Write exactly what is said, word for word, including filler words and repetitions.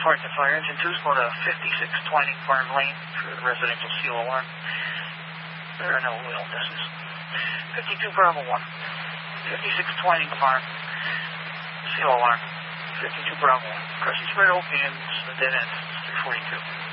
report to fire engine two's go to fifty-six twenty Farm Lane for the residential seal alarm. There are no illnesses. fifty-two Bravo one. fifty-six twenty Farm. Seal alarm. fifty-two Bravo one. Crossing spread opiums, the dead end. three forty-two.